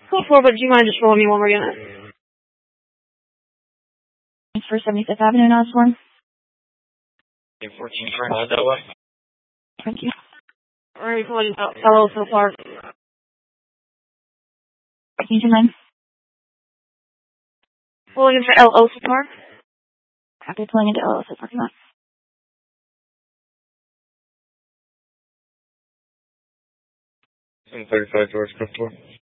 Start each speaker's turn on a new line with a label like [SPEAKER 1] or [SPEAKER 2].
[SPEAKER 1] Cool 4, but do you mind just rolling me one more unit?
[SPEAKER 2] Thanks for 75th Avenue, now it's 1.
[SPEAKER 3] 14 trying that way.
[SPEAKER 2] Thank you.
[SPEAKER 1] Where are you pulling LO so far?
[SPEAKER 2] 1529.
[SPEAKER 1] Pulling into LO so far?
[SPEAKER 2] After pulling into LO so far, come on.
[SPEAKER 3] 735 George, come forward.